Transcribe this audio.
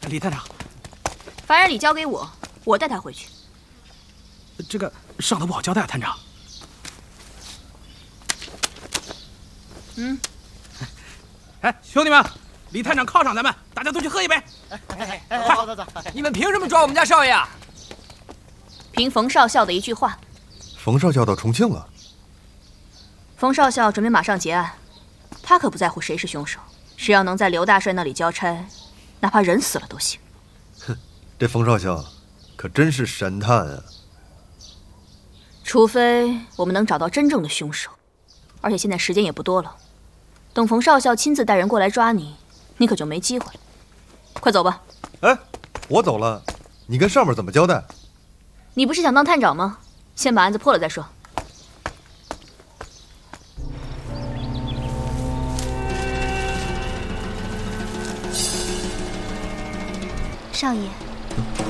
李探长， 凡人礼交给我，我带他回去。 这个上头不好交代，探长。哎，兄弟们，李探长犒赏咱们，大家都去喝一杯。 走， 你们凭什么抓我们家少爷啊？ 凭冯少校的一句话。 冯少校到重庆了。 冯少校准备马上结案，他可不在乎谁是凶手，只要能在刘大帅那里交差，哪怕人死了都行。 哼，这冯少校可真是神探啊！ 除非我们能找到真正的凶手，而且现在时间也不多了。等冯少校亲自带人过来抓你，你可就没机会了。快走吧。 哎，我走了，你跟上面怎么交代？ 你不是想当探长吗？先把案子破了再说。 少爷，